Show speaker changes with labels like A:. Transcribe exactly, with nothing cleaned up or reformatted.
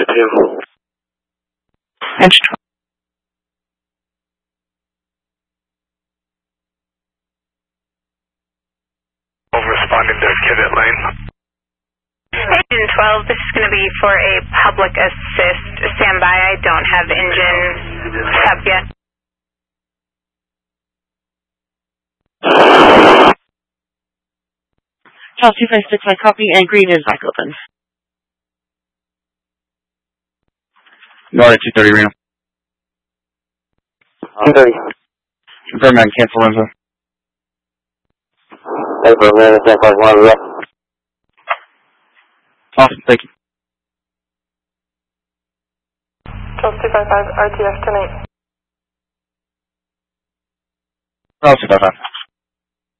A: two.
B: Engine twelve.
A: Responding to Kivett Lane.
C: Engine twelve, this is going to be for a public assist. Stand by, I don't have engine up yet.
B: Charles two five six, I copy, and green is back open.
D: Nordic two thirty, Reno.
A: two thirty.
D: Confirm and cancel Renzo.
A: Thank you for a minute, ten five one, yeah.
D: Awesome, thank you.
E: Charles two five five, R T F ten eight.
D: Charles two five five.